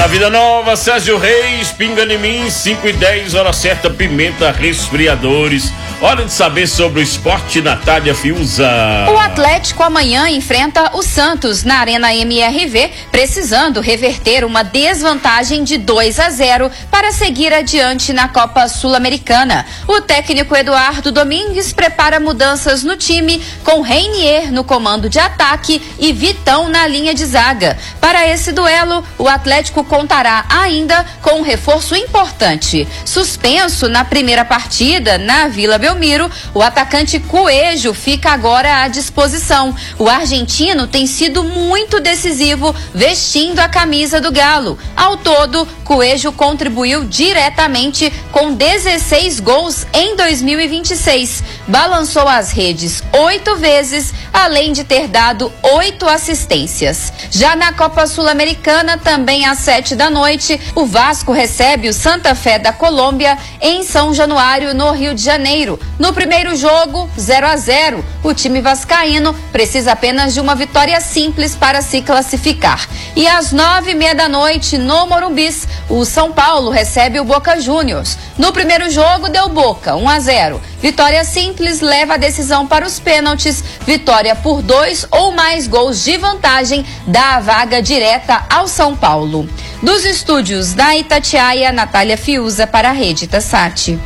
Na Vida Nova, Sérgio Reis, pinga em mim, 5h10, hora certa, Pimenta Resfriadores. Hora de saber sobre o esporte, Natália Fiuza. O Atlético amanhã enfrenta o Santos na Arena MRV, precisando reverter uma desvantagem de 2-0 para seguir adiante na Copa Sul-Americana. O técnico Eduardo Domingues prepara mudanças no time, com Reinier no comando de ataque e Vitão na linha de zaga. Para esse duelo, o Atlético contará ainda com um reforço importante. Suspenso na primeira partida na Vila Belmiro, o atacante Coelho fica agora à disposição. O argentino tem sido muito decisivo vestindo a camisa do Galo. Ao todo, Coelho contribuiu diretamente com 16 gols em 2026. Balançou as redes 8 vezes, além de ter dado 8 assistências. Já na Copa Sul-Americana, também às 7h, o Vasco recebe o Santa Fé da Colômbia em São Januário, no Rio de Janeiro. No primeiro jogo, 0-0. O time vascaíno precisa apenas de uma vitória simples para se classificar. E às 9h30, no Morumbis, o São Paulo recebe o Boca Juniors. No primeiro jogo, deu Boca, 1-0. Vitória simples leva a decisão para os pênaltis. Vitória por 2 ou mais gols de vantagem dá a vaga direta ao São Paulo. Dos estúdios da Itatiaia, Natália Fiuza para a Rede Tassati.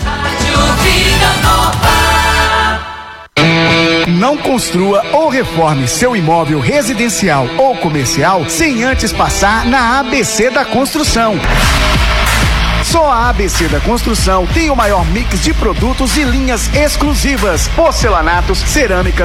Não construa ou reforme seu imóvel residencial ou comercial sem antes passar na ABC da Construção. Só a ABC da Construção tem o maior mix de produtos e linhas exclusivas: porcelanatos, cerâmica,